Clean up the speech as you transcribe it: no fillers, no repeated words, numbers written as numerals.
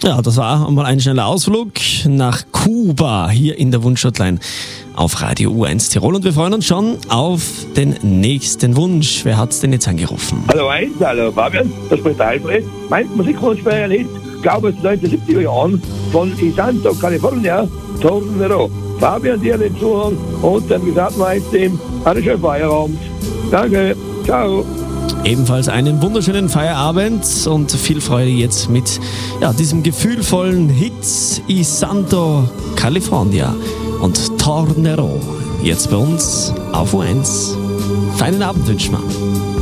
Ja, das war einmal ein schneller Ausflug nach Kuba hier in der Wunschhotline auf Radio U1 Tirol. Und wir freuen uns schon auf den nächsten Wunsch. Wer hat's denn jetzt angerufen? Hallo Eins, hallo Fabian, das spricht der Alfred. Mein Musikwunsch wäre ein Hit, glaube ich, aus den 1970er Jahren von Isanto, California, Tornero. Fabian, dir den Zuhören und dem gesamten Team einen schönen Feierabend. Danke, ciao. Ebenfalls einen wunderschönen Feierabend und viel Freude jetzt mit diesem gefühlvollen Hit Isanto, California und Tornero. Jetzt bei uns auf U1. Feinen Abend wünschen wir.